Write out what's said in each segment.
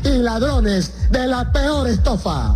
y ladrones de la peor estofa.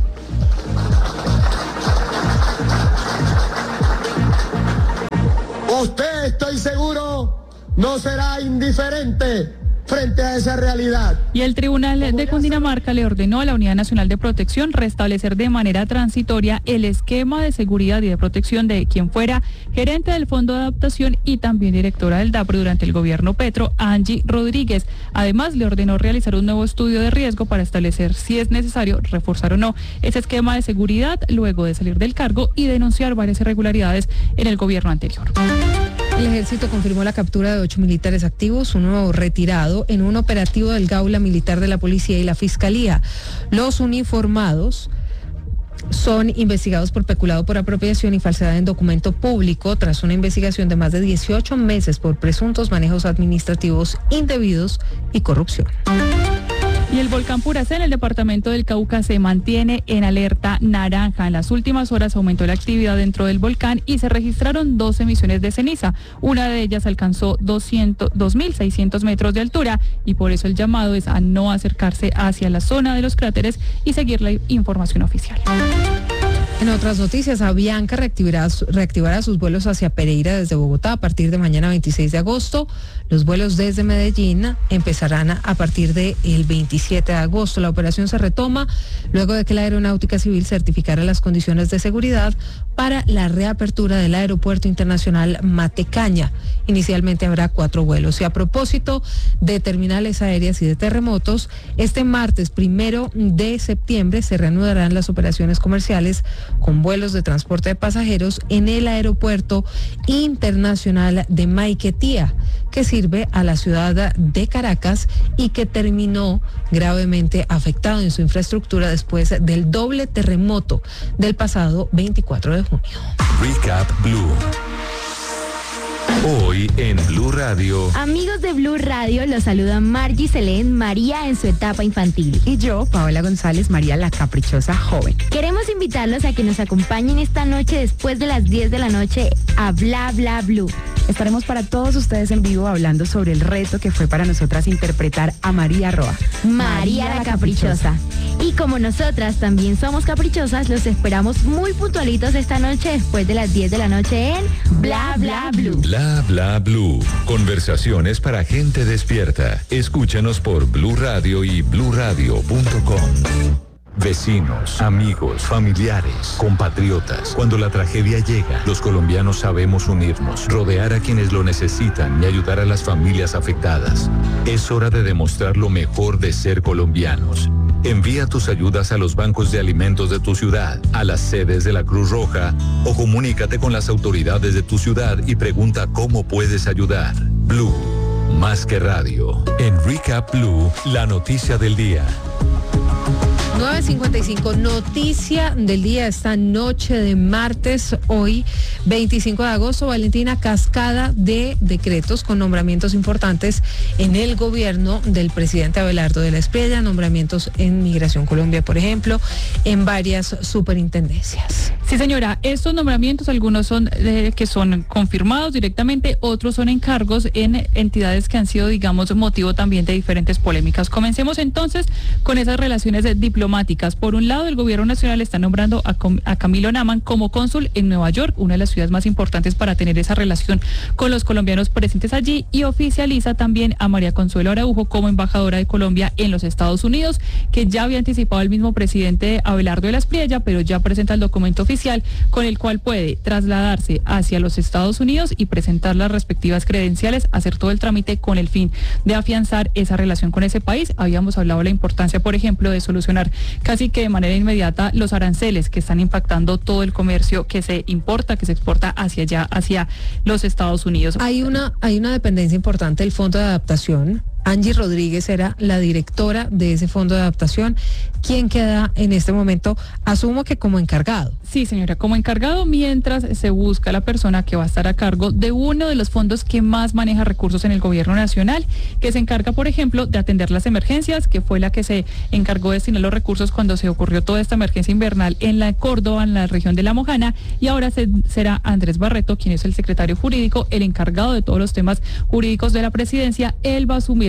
Usted, estoy seguro, no será indiferente frente a esa realidad. Y el Tribunal de Cundinamarca le ordenó a la Unidad Nacional de Protección restablecer de manera transitoria el esquema de seguridad y de protección de quien fuera gerente del Fondo de Adaptación y también directora del DAPRE durante el gobierno Petro, Angie Rodríguez. Además, le ordenó realizar un nuevo estudio de riesgo para establecer si es necesario reforzar o no ese esquema de seguridad luego de salir del cargo y denunciar varias irregularidades en el gobierno anterior. El ejército confirmó la captura de 8 militares activos, uno retirado, en un operativo del Gaula Militar de la Policía y la Fiscalía. Los uniformados son investigados por peculado por apropiación y falsedad en documento público tras una investigación de más de 18 meses por presuntos manejos administrativos indebidos y corrupción. Y el volcán Puracé en el departamento del Cauca se mantiene en alerta naranja. En las últimas horas aumentó la actividad dentro del volcán y se registraron 2 emisiones de ceniza. Una de ellas alcanzó 2.600 metros de altura y por eso el llamado es a no acercarse hacia la zona de los cráteres y seguir la información oficial. En otras noticias, Avianca reactivará sus vuelos hacia Pereira desde Bogotá a partir de mañana 26 de agosto. Los vuelos desde Medellín empezarán a partir del 27 de agosto. La operación se retoma luego de que la Aeronáutica Civil certificara las condiciones de seguridad para la reapertura del Aeropuerto Internacional Matecaña. Inicialmente habrá 4 vuelos. Y a propósito de terminales aéreas y de terremotos, este martes 1 de septiembre se reanudarán las operaciones comerciales con vuelos de transporte de pasajeros en el Aeropuerto Internacional de Maiquetía, que sirve a la ciudad de Caracas y que terminó gravemente afectado en su infraestructura después del doble terremoto del pasado 24 de junio. Recap Blue. Hoy en Blue Radio. Amigos de Blue Radio, los saluda Margie Selén, María en su etapa infantil. Y yo, Paola González, María la caprichosa joven. Queremos invitarlos a que nos acompañen esta noche después de las 10 de la noche a Bla Bla Blue. Estaremos para todos ustedes en vivo hablando sobre el reto que fue para nosotras interpretar a María Roa. María la caprichosa. Y como nosotras también somos caprichosas, los esperamos muy puntualitos esta noche después de las 10 de la noche en Bla Bla Blue. Bla Bla Blue. Conversaciones para gente despierta. Escúchanos por Blue Radio y bluradio.com. Vecinos, amigos, familiares, compatriotas. Cuando la tragedia llega, los colombianos sabemos unirnos, rodear a quienes lo necesitan y ayudar a las familias afectadas. Es hora de demostrar lo mejor de ser colombianos. Envía tus ayudas a los bancos de alimentos de tu ciudad, a las sedes de la Cruz Roja o comunícate con las autoridades de tu ciudad y pregunta cómo puedes ayudar. Blue, más que radio. En Recap Blue, la noticia del día. 9:55, noticia del día esta noche de martes, hoy 25 de agosto, Valentina, cascada de decretos con nombramientos importantes en el gobierno del presidente Abelardo de la Espriella, nombramientos en Migración Colombia, por ejemplo, en varias superintendencias. Sí, señora, estos nombramientos, algunos son que son confirmados directamente, otros son encargos en entidades que han sido, digamos, motivo también de diferentes polémicas. Comencemos entonces con esas relaciones diplomáticas. Por un lado, el gobierno nacional está nombrando a Camilo Naman como cónsul en Nueva York, una de las ciudades más importantes para tener esa relación con los colombianos presentes allí, y oficializa también a María Consuelo Araujo como embajadora de Colombia en los Estados Unidos, que ya había anticipado el mismo presidente Abelardo de la Espriella, pero ya presenta el documento oficial con el cual puede trasladarse hacia los Estados Unidos y presentar las respectivas credenciales, hacer todo el trámite con el fin de afianzar esa relación con ese país. Habíamos hablado de la importancia, por ejemplo, de solucionar casi que de manera inmediata los aranceles que están impactando todo el comercio que se importa, que se exporta hacia allá, hacia los Estados Unidos. Hay una dependencia importante del Fondo de Adaptación. Angie Rodríguez era la directora de ese fondo de adaptación. ¿Quién queda en este momento? Asumo que como encargado. Sí, señora, como encargado, mientras se busca la persona que va a estar a cargo de uno de los fondos que más maneja recursos en el gobierno nacional, que se encarga, por ejemplo, de atender las emergencias, que fue la que se encargó de destinar los recursos cuando se ocurrió toda esta emergencia invernal en la Córdoba, en la región de La Mojana, y ahora será Andrés Barreto, quien es el secretario jurídico, el encargado de todos los temas jurídicos de la presidencia. Él va a asumir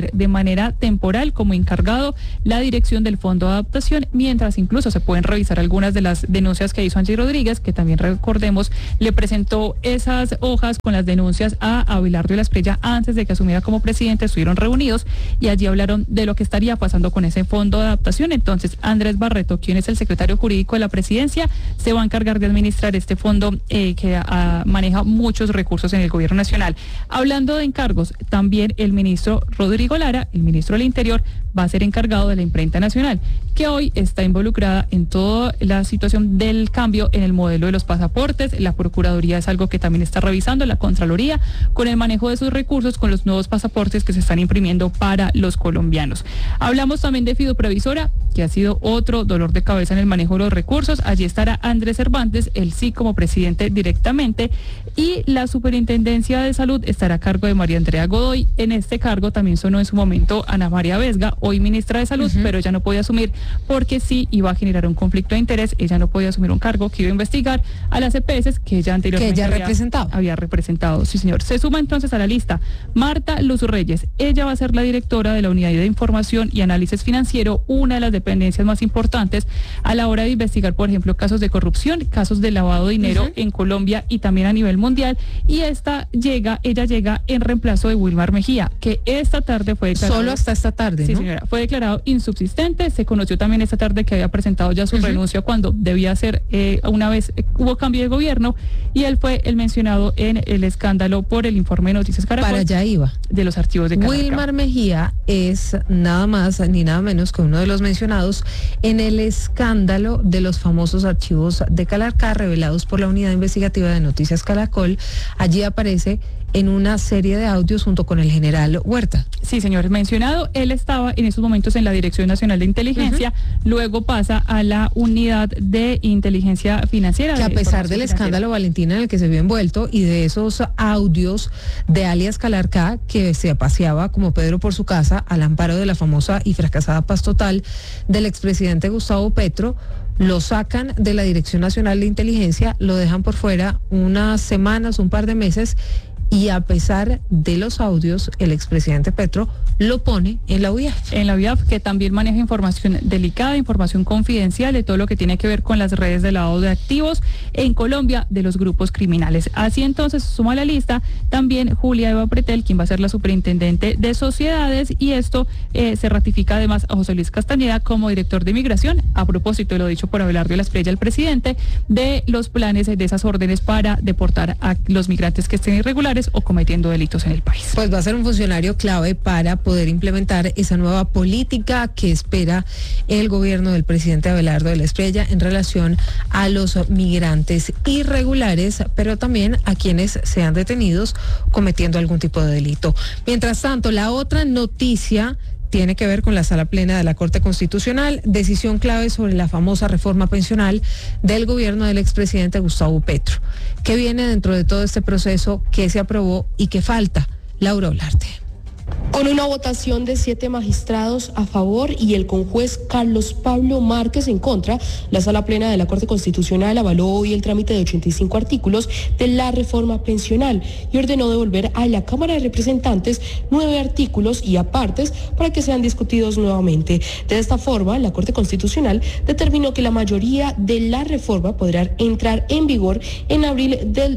asumir de manera temporal como encargado la dirección del Fondo de Adaptación, mientras incluso se pueden revisar algunas de las denuncias que hizo Angie Rodríguez, que también recordemos le presentó esas hojas con las denuncias a Abelardo de la Espriella antes de que asumiera como presidente. Estuvieron reunidos y allí hablaron de lo que estaría pasando con ese Fondo de Adaptación. Entonces, Andrés Barreto, quien es el secretario jurídico de la presidencia, se va a encargar de administrar este fondo que maneja muchos recursos en el gobierno nacional. Hablando de encargos, también el ministro Rodrigo Lara, el ministro del Interior, va a ser encargado de la imprenta nacional, que hoy está involucrada en toda la situación del cambio en el modelo de los pasaportes. La Procuraduría es algo que también está revisando, la Contraloría, con el manejo de sus recursos, con los nuevos pasaportes que se están imprimiendo para los colombianos. Hablamos también de Fidoprevisora, que ha sido otro dolor de cabeza en el manejo de los recursos. Allí estará Andrés Cervantes, él sí como presidente directamente, y la Superintendencia de Salud estará a cargo de María Andrea Godoy. En este cargo también sonó en su momento Ana María Vesga, hoy ministra de Salud, pero ella no podía asumir porque sí iba a generar un conflicto de interés. Ella no podía asumir un cargo que iba a investigar a las EPS que ella anteriormente había representado. Sí, señor. Se suma entonces a la lista Marta Luz Reyes. Ella va a ser la directora de la Unidad de Información y Análisis Financiero, una de las dependencias más importantes a la hora de investigar, por ejemplo, casos de corrupción, casos de lavado de dinero en Colombia y también a nivel mundial. Y ella llega en reemplazo de Wilmar Mejía, que esta tarde fue declarado. Solo hasta esta tarde, sí, ¿no? Señora, fue declarado insubsistente. Se conoció también esta tarde que había presentado ya su renuncia cuando debía ser, una vez hubo cambio de gobierno, y él fue el mencionado en el escándalo por el informe de Noticias Caracol. Para allá iba. De los archivos de Calarcá. Wilmar Mejía es nada más ni nada menos que uno de los mencionados en el escándalo de los famosos archivos de Calarcá revelados por la Unidad Investigativa de Noticias Caracol. Allí aparece en una serie de audios junto con el general Huerta. Sí, señor, mencionado. Él estaba en esos momentos en la Dirección Nacional de Inteligencia, luego pasa a la Unidad de Inteligencia Financiera. Que a pesar del escándalo, Valentina, en el que se vio envuelto y de esos audios de alias Calarcá, que se paseaba como Pedro por su casa al amparo de la famosa y fracasada paz total del expresidente Gustavo Petro, lo sacan de la Dirección Nacional de Inteligencia, lo dejan por fuera unas semanas, un par de meses, y a pesar de los audios, el expresidente Petro lo pone en la UIAF. En la UIAF, que también maneja información delicada, información confidencial de todo lo que tiene que ver con las redes de lavado de activos en Colombia de los grupos criminales. Así entonces, suma a la lista también Julia Eva Pretel, quien va a ser la superintendente de sociedades, y esto se ratifica además a José Luis Castañeda como director de migración, a propósito de lo dicho por Abelardo de la Espriella, el presidente, de los planes de esas órdenes para deportar a los migrantes que estén irregulares o cometiendo delitos en el país. Pues va a ser un funcionario clave para poder implementar esa nueva política que espera el gobierno del presidente Abelardo de la Espriella en relación a los migrantes irregulares, pero también a quienes sean detenidos cometiendo algún tipo de delito. Mientras tanto, la otra noticia tiene que ver con la Sala Plena de la Corte Constitucional, decisión clave sobre la famosa reforma pensional del gobierno del expresidente Gustavo Petro. ¿Qué viene dentro de todo este proceso? ¿Qué se aprobó y qué falta? Laura Olarte. Con una votación de 7 magistrados a favor y el conjuez Carlos Pablo Márquez en contra, la Sala Plena de la Corte Constitucional avaló hoy el trámite de 85 artículos de la reforma pensional y ordenó devolver a la Cámara de Representantes 9 artículos y apartes para que sean discutidos nuevamente. De esta forma, la Corte Constitucional determinó que la mayoría de la reforma podrá entrar en vigor en abril del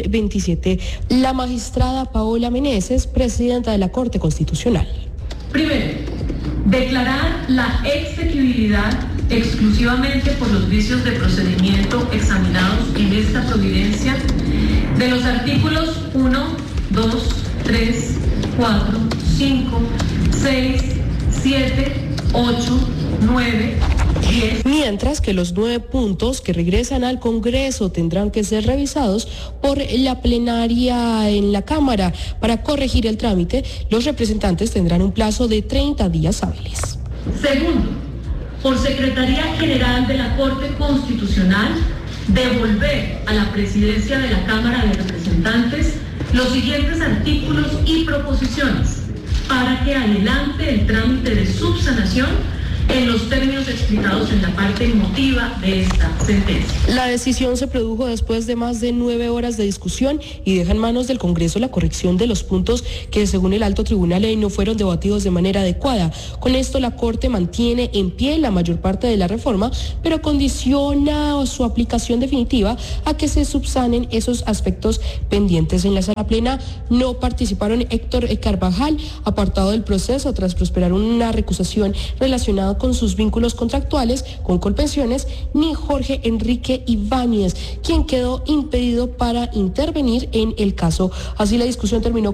2027. La magistrada Paola Meneses, presidenta de la Corte Constitucional. Primero, declarar la exequibilidad exclusivamente por los vicios de procedimiento examinados en esta providencia de los artículos 1, 2, 3, 4, 5, 6, 7, 8, 9, 10. Mientras que los 9 puntos que regresan al Congreso tendrán que ser revisados por la plenaria en la Cámara. Para corregir el trámite, los representantes tendrán un plazo de 30 días hábiles. Segundo, por Secretaría General de la Corte Constitucional, devolver a la presidencia de la Cámara de Representantes los siguientes artículos y proposiciones para que adelante el trámite de subsanación en los términos explicados en la parte motiva de esta sentencia. La decisión se produjo después de más de 9 horas de discusión y deja en manos del Congreso la corrección de los puntos que, según el alto tribunal, no fueron debatidos de manera adecuada. Con esto, la Corte mantiene en pie la mayor parte de la reforma, pero condiciona su aplicación definitiva a que se subsanen esos aspectos pendientes. En la sala plena no participaron Héctor Carvajal, apartado del proceso tras prosperar una recusación relacionada con sus vínculos contractuales con Colpensiones, ni Jorge Enrique Ibáñez, quien quedó impedido para intervenir en el caso. Así la discusión terminó